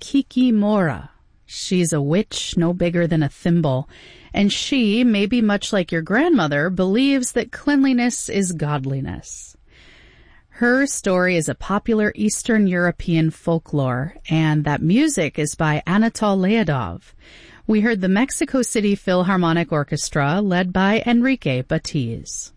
Kiki Mora. She's a witch no bigger than a thimble, and she, maybe much like your grandmother, believes that cleanliness is godliness. Her story is a popular Eastern European folklore, and that music is by Anatol Leodov. We heard the Mexico City Philharmonic Orchestra, led by Enrique Batiz.